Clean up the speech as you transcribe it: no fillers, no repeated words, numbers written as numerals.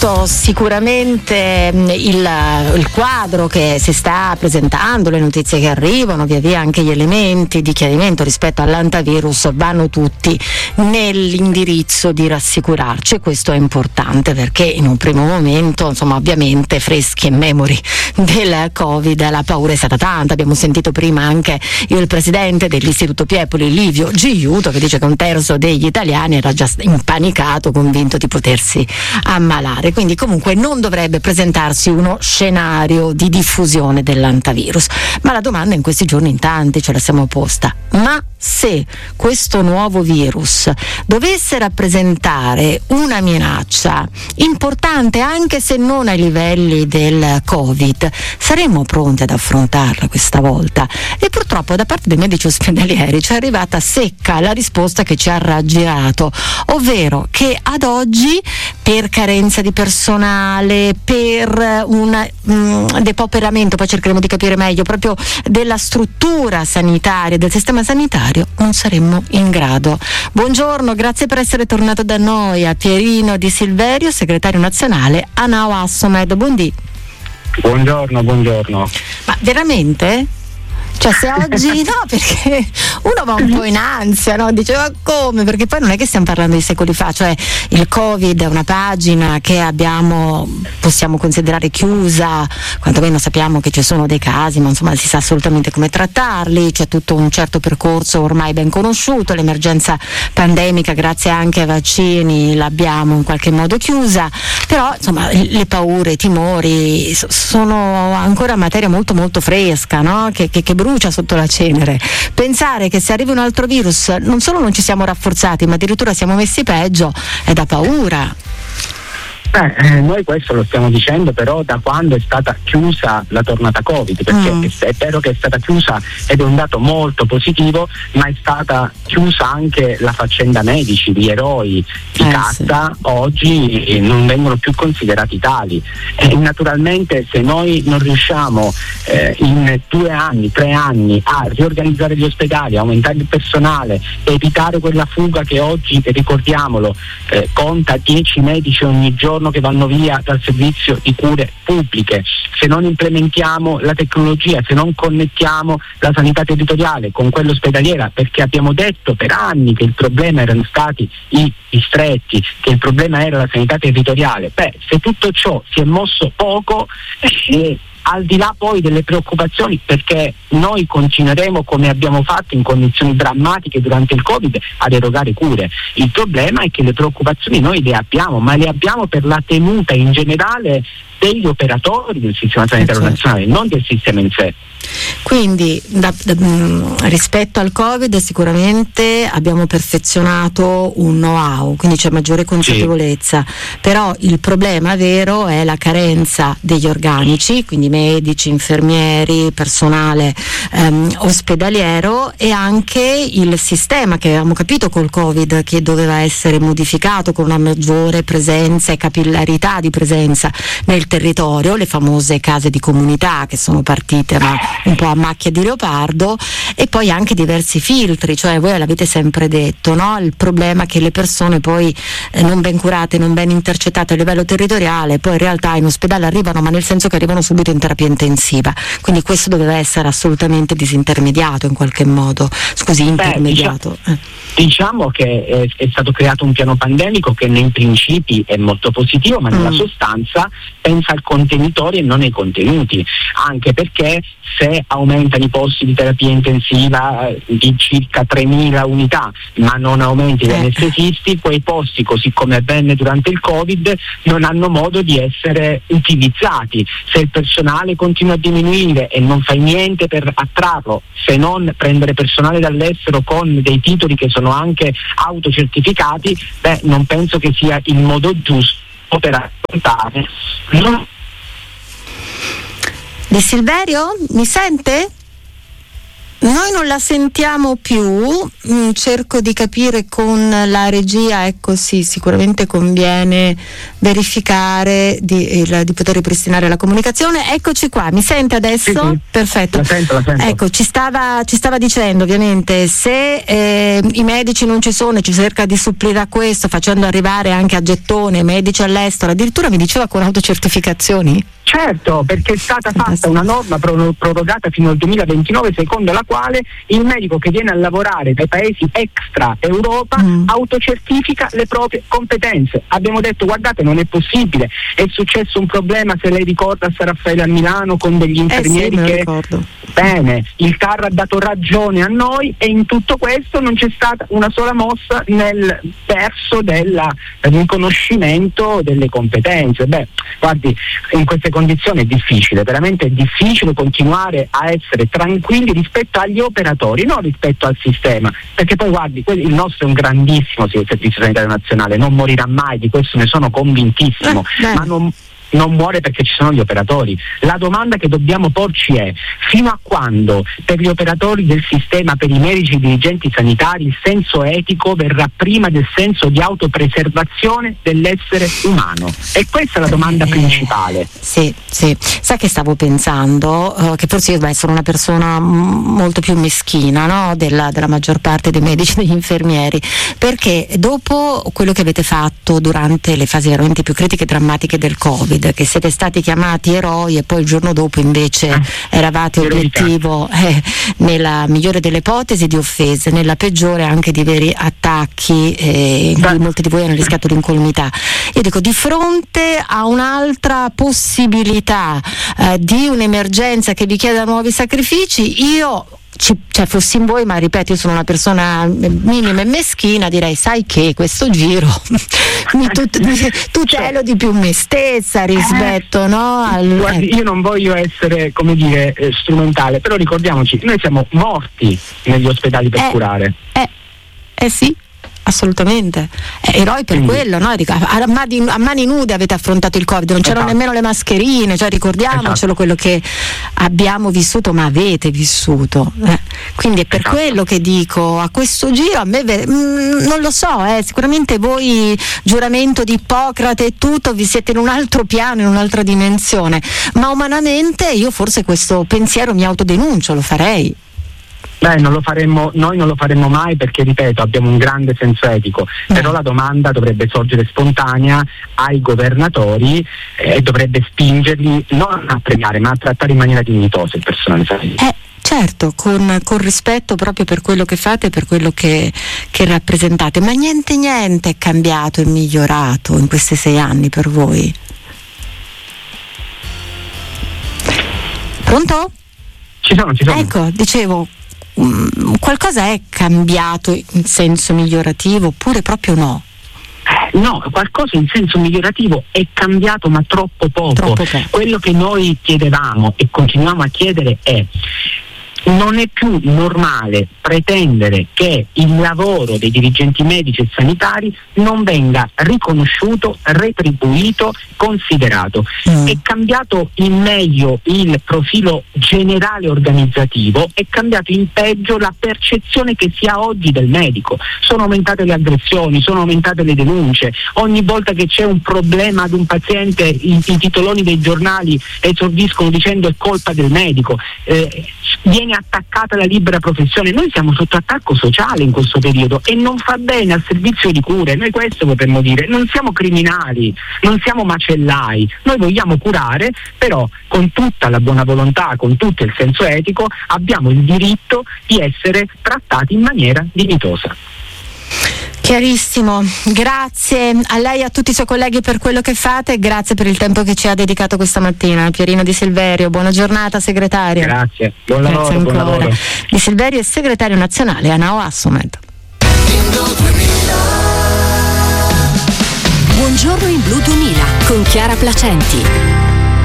Sicuramente il quadro che si sta presentando, le notizie che arrivano, via via anche gli elementi di chiarimento rispetto all'antivirus vanno tutti nell'indirizzo di rassicurarci, e questo è importante perché in un primo momento, insomma, ovviamente freschi e memori del Covid, la paura è stata tanta. Abbiamo sentito prima anche il presidente dell'Istituto Piepoli, Livio Giuiuto, che dice che un terzo degli italiani era già impanicato, convinto di potersi ammalare. Quindi comunque non dovrebbe presentarsi uno scenario di diffusione dell'antivirus. Ma la domanda in questi giorni in tanti ce la siamo posta: ma se questo nuovo virus dovesse rappresentare una minaccia importante, anche se non ai livelli del Covid, saremmo pronti ad affrontarla questa volta? E purtroppo da parte dei medici ospedalieri ci è arrivata secca la risposta che ci ha raggirato, ovvero che ad oggi, per carenza di personale, per un depauperamento, poi cercheremo di capire meglio, proprio della struttura sanitaria, del sistema sanitario, non saremmo in grado. Buongiorno, grazie per essere tornato da noi a Pierino Di Silverio, segretario nazionale ANAO Assomed. Buongiorno. Ma veramente? Cioè, se oggi no, perché uno va un po' in ansia, no? Dice, ma come? Perché poi non è che stiamo parlando di secoli fa, cioè il Covid è una pagina che possiamo considerare chiusa, quantomeno sappiamo che ci sono dei casi, ma insomma si sa assolutamente come trattarli, c'è tutto un certo percorso ormai ben conosciuto, l'emergenza pandemica grazie anche ai vaccini l'abbiamo in qualche modo chiusa, però insomma le paure, i timori sono ancora materia molto molto fresca, no? Che brucia sotto la cenere. Pensare che se arriva un altro virus non solo non ci siamo rafforzati, ma addirittura siamo messi peggio, è da paura. Noi questo lo stiamo dicendo però da quando è stata chiusa la tornata Covid, perché è vero che è stata chiusa ed è un dato molto positivo, ma è stata chiusa anche la faccenda medici, gli eroi di cassa, sì. Oggi non vengono più considerati tali, e naturalmente se noi non riusciamo in 2 anni, 3 anni a riorganizzare gli ospedali, aumentare il personale, evitare quella fuga che oggi, ricordiamolo, conta 10 medici ogni giorno che vanno via dal servizio di cure pubbliche, se non implementiamo la tecnologia, se non connettiamo la sanità territoriale con quella ospedaliera, perché abbiamo detto per anni che il problema erano stati i distretti, che il problema era la sanità territoriale, se tutto ciò si è mosso poco, al di là poi delle preoccupazioni, perché noi continueremo come abbiamo fatto in condizioni drammatiche durante il Covid ad erogare cure. Il problema è che le preoccupazioni noi le abbiamo, ma le abbiamo per la tenuta in generale degli operatori del sistema sanitario nazionale, non del sistema in sé. Quindi rispetto al Covid sicuramente abbiamo perfezionato un know-how, quindi c'è maggiore consapevolezza, sì. Però il problema vero è la carenza degli organici, quindi medici, infermieri, personale ospedaliero, e anche il sistema che avevamo capito col Covid che doveva essere modificato con una maggiore presenza e capillarità di presenza nel territorio, le famose case di comunità che sono partite un po' a macchia di leopardo, e poi anche diversi filtri, cioè voi l'avete sempre detto, no? Il problema è che le persone poi non ben curate, non ben intercettate a livello territoriale, poi in realtà in ospedale arrivano, ma nel senso che arrivano subito in terapia intensiva, quindi questo doveva essere assolutamente disintermediato in qualche modo, intermediato. Diciamo che è stato creato un piano pandemico che nei principi è molto positivo, ma nella sostanza pensa al contenitore e non ai contenuti, anche perché se aumentano i posti di terapia intensiva di circa 3.000 unità, ma non aumenti gli anestesisti, quei posti, così come avvenne durante il Covid, non hanno modo di essere utilizzati. Se il personale continua a diminuire e non fai niente per attrarlo, se non prendere personale dall'estero con dei titoli che sono anche autocertificati, non penso che sia il modo giusto per affrontare. Di Silverio, mi sente? Noi non la sentiamo più, cerco di capire con la regia, ecco sì, sicuramente conviene verificare di poter ripristinare la comunicazione. Eccoci qua, mi sente adesso? Sì. Perfetto. La sento. Ecco, ci stava dicendo ovviamente se i medici non ci sono e ci cerca di supplire a questo facendo arrivare anche a gettone medici all'estero, addirittura mi diceva con autocertificazioni. Certo, perché è stata fatta una norma prorogata fino al 2029 secondo la quale il medico che viene a lavorare dai paesi extra Europa autocertifica le proprie competenze. Abbiamo detto guardate, non è possibile, è successo un problema, se lei ricorda, a San Raffaele a Milano con degli infermieri sì, che ricordo. Bene, il TAR ha dato ragione a noi e in tutto questo non c'è stata una sola mossa nel verso del riconoscimento delle competenze. Beh, guardi, in queste condizioni è difficile, veramente è difficile continuare a essere tranquilli rispetto agli operatori, non rispetto al sistema, perché poi guardi, il nostro è un grandissimo servizio sanitario nazionale, non morirà mai, di questo ne sono convintissimo, ma non muore perché ci sono gli operatori. La domanda che dobbiamo porci è: fino a quando per gli operatori del sistema, per i medici e i dirigenti sanitari, il senso etico verrà prima del senso di autopreservazione dell'essere umano? E questa è la domanda principale. Sì. Sa che stavo pensando? Che forse io sono una persona molto più meschina, no? della maggior parte dei medici e degli infermieri, perché dopo quello che avete fatto durante le fasi veramente più critiche e drammatiche del Covid, che siete stati chiamati eroi e poi il giorno dopo invece eravate obiettivo, nella migliore delle ipotesi di offese, nella peggiore anche di veri attacchi in cui molti di voi hanno rischiato l'incolumità. Io dico, di fronte a un'altra possibilità di un'emergenza che vi chieda nuovi sacrifici, io fossi in voi, ma ripeto, io sono una persona minima e meschina, direi, sai che questo giro mi tutelo di più me stessa rispetto Guardi, io non voglio essere, come dire, strumentale, però ricordiamoci, noi siamo morti negli ospedali per curare. Sì, assolutamente, eroi per quello, no? A mani nude avete affrontato il Covid, non c'erano nemmeno le mascherine, cioè ricordiamocelo, quello che abbiamo vissuto, ma avete vissuto, quindi è per quello che dico, a questo giro a me non lo so, sicuramente voi, giuramento di Ippocrate e tutto, vi siete in un altro piano, in un'altra dimensione, ma umanamente io forse questo pensiero mi autodenuncio, lo farei. Noi non lo faremmo mai, perché ripeto, abbiamo un grande senso etico, però la domanda dovrebbe sorgere spontanea ai governatori e dovrebbe spingerli non a premiare ma a trattare in maniera dignitosa il personale sanitario. Certo, con rispetto proprio per quello che fate e per quello che rappresentate, ma niente è cambiato e migliorato in questi 6 anni per voi? Pronto? Ci sono. Ecco, dicevo, qualcosa è cambiato in senso migliorativo oppure proprio no? No, qualcosa in senso migliorativo è cambiato, ma troppo poco. Quello che noi chiedevamo e continuiamo a chiedere è: non è più normale pretendere che il lavoro dei dirigenti medici e sanitari non venga riconosciuto, retribuito, considerato. È cambiato in meglio il profilo generale organizzativo, è cambiato in peggio la percezione che si ha oggi del medico. Sono aumentate le aggressioni, sono aumentate le denunce. Ogni volta che c'è un problema ad un paziente, i titoloni dei giornali esordiscono dicendo è colpa del medico. Viene attaccata la libera professione. Noi siamo sotto attacco sociale in questo periodo e non fa bene al servizio di cure. Noi questo potremmo dire, non siamo criminali, non siamo macellai, noi vogliamo curare, però con tutta la buona volontà, con tutto il senso etico, abbiamo il diritto di essere trattati in maniera dignitosa. Chiarissimo, grazie a lei e a tutti i suoi colleghi per quello che fate, grazie per il tempo che ci ha dedicato questa mattina. Pierino Di Silverio, buona giornata segretario. Grazie, buon lavoro. Buon lavoro. Di Silverio è segretario nazionale a Nao Assomed. Buongiorno in Blu 2000 con Chiara Placenti.